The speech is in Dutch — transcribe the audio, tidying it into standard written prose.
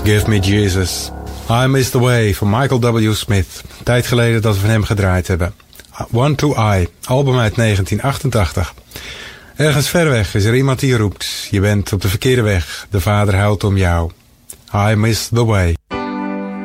Give Me Jesus. I Miss the Way van Michael W. Smith. Tijd geleden dat we van hem gedraaid hebben. One to I, album uit 1988. Ergens ver weg is er iemand die roept. Je bent op de verkeerde weg. De Vader houdt om jou. I Miss the Way.